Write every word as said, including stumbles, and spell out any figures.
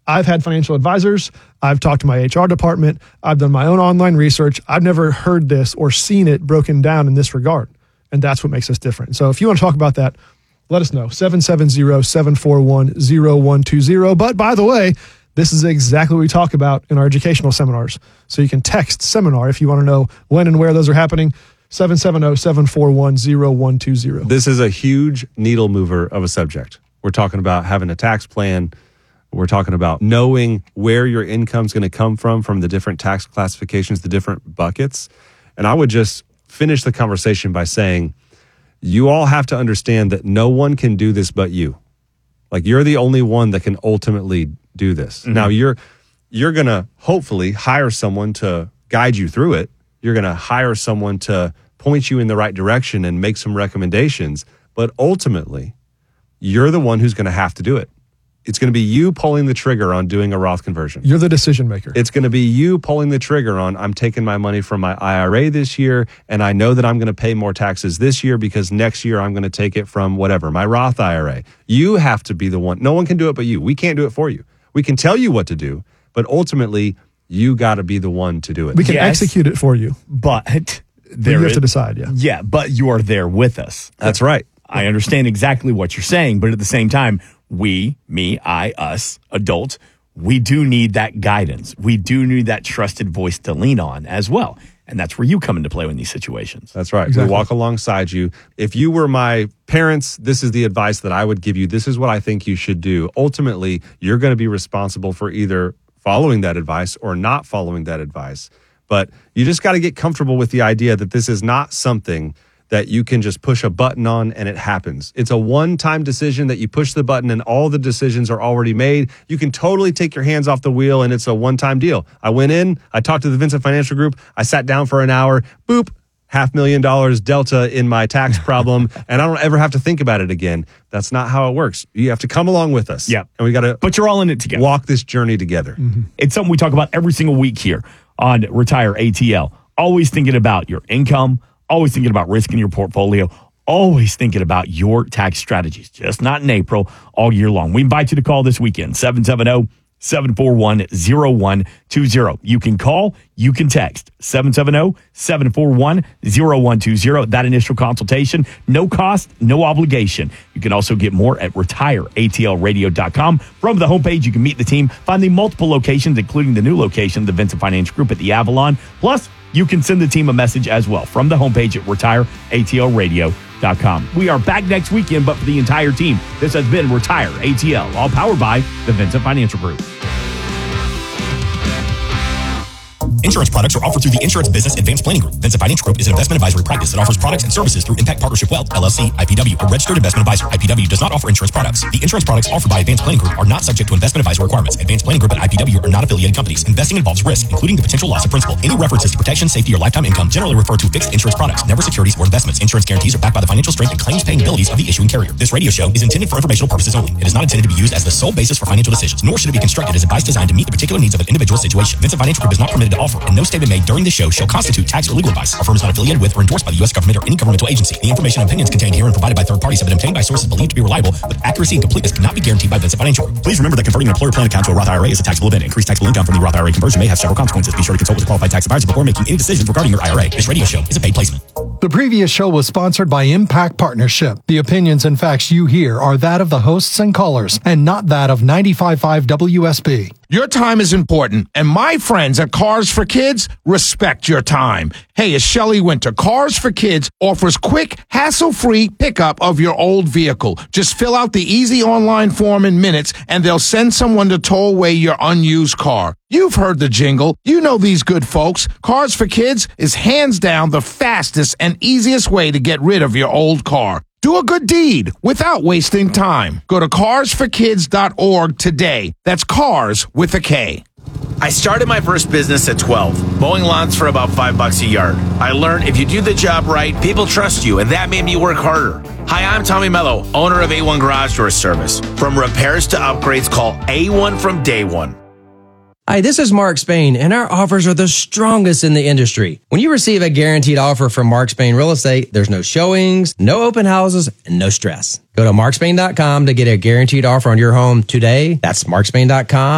I've had financial advisors. I've talked to my H R department. I've done my own online research. I've never heard this or seen it broken down in this regard. And that's what makes us different. So if you want to talk about that, let us know. seven seven zero, seven four one, zero one two zero. But by the way, this is exactly what we talk about in our educational seminars. So you can text seminar if you want to know when and where those are happening. seven seven zero, seven four one, zero one two zero. This is a huge needle mover of a subject. We're talking about having a tax plan. We're talking about knowing where your income's going to come from, from the different tax classifications, the different buckets. And I would just finish the conversation by saying, you all have to understand that no one can do this but you. Like, you're the only one that can ultimately do this. Mm-hmm. Now, you're you're going to hopefully hire someone to guide you through it. You're going to hire someone to point you in the right direction and make some recommendations. But ultimately, you're the one who's going to have to do it. It's going to be you pulling the trigger on doing a Roth conversion. You're the decision maker. It's going to be you pulling the trigger on, I'm taking my money from my I R A this year, and I know that I'm going to pay more taxes this year because next year I'm going to take it from whatever, my Roth I R A. You have to be the one. No one can do it but you. We can't do it for you. We can tell you what to do, but ultimately, you got to be the one to do it. We can yes, execute it for you. But there you have is, to decide, yeah. Yeah, but you are there with us. That's right. I understand exactly what you're saying, but at the same time, we, me, I, us, adults, we do need that guidance. We do need that trusted voice to lean on as well. And that's where you come into play in these situations. That's right. Exactly. We walk alongside you. If you were my parents, this is the advice that I would give you. This is what I think you should do. Ultimately, you're going to be responsible for either following that advice or not following that advice. But you just got to get comfortable with the idea that this is not something that you can just push a button on and it happens. It's a one-time decision that you push the button and all the decisions are already made. You can totally take your hands off the wheel and it's a one-time deal. I went in, I talked to the Vincent Financial Group, I sat down for an hour, boop, half million dollars delta in my tax problem, and I don't ever have to think about it again. That's not how it works. You have to come along with us. Yeah. And we got to But you're all in it together. Walk this journey together. Mm-hmm. It's something we talk about every single week here on Retire A T L. Always thinking about your income, always thinking about risk in your portfolio, always thinking about your tax strategies, just not in April, all year long. We invite you to call this weekend, seven seven zero, seven four one, zero one two zero. You can call, you can text, seven seven zero, seven four one, zero one two zero. That initial consultation, no cost, no obligation. You can also get more at retire A T L radio dot com. From the homepage, you can meet the team, find the multiple locations, including the new location, the Vincent Financial Group at the Avalon. Plus, you can send the team a message as well from the homepage at retire A T L radio dot com. We are back next weekend, but for the entire team, this has been Retire A T L, all powered by the Vincent Financial Group. Insurance products are offered through the Insurance Business Advanced Planning Group. Vincent Financial Group is an investment advisory practice that offers products and services through Impact Partnership Wealth, L L C, I P W, a registered investment advisor. I P W does not offer insurance products. The insurance products offered by Advanced Planning Group are not subject to investment advisory requirements. Advanced Planning Group and I P W are not affiliated companies. Investing involves risk, including the potential loss of principal. Any references to protection, safety, or lifetime income generally refer to fixed insurance products, never securities or investments. Insurance guarantees are backed by the financial strength and claims paying abilities of the issuing carrier. This radio show is intended for informational purposes only. It is not intended to be used as the sole basis for financial decisions, nor should it be constructed as advice designed to meet the particular needs of an individual situation. Vincent Financial Group is not permitted to offer, and no statement made during this show shall constitute tax or legal advice. Our firm is not affiliated with or endorsed by the U S government or any governmental agency. The information and opinions contained herein provided by third parties have been obtained by sources believed to be reliable, but accuracy and completeness cannot be guaranteed by Vincent Financial Group. Please remember that converting an employer plan account to a Roth I R A is a taxable event. Increased taxable income from the Roth I R A conversion may have several consequences. Be sure to consult with a qualified tax advisor before making any decisions regarding your I R A. This radio show is a paid placement. The previous show was sponsored by Impact Partnership. The opinions and facts you hear are that of the hosts and callers, and not that of ninety-five point five W S B. Your time is important, and my friends at Cars for Kids respect your time. Hey, it's Shelley Winter. Cars for Kids offers quick, hassle-free pickup of your old vehicle. Just fill out the easy online form in minutes, and they'll send someone to tow away your unused car. You've heard the jingle. You know these good folks. Cars for Kids is hands down the fastest and easiest way to get rid of your old car. Do a good deed without wasting time. Go to cars for kids dot org today. That's cars with a K. I started my first business at twelve, mowing lawns for about five bucks a yard. I learned if you do the job right, people trust you, and that made me work harder. Hi, I'm Tommy Mello, owner of A one Garage Door Service. From repairs to upgrades, call A one from day one. Hi, this is Mark Spain, and our offers are the strongest in the industry. When you receive a guaranteed offer from Mark Spain Real Estate, there's no showings, no open houses, and no stress. Go to mark spain dot com to get a guaranteed offer on your home today. That's mark spain dot com.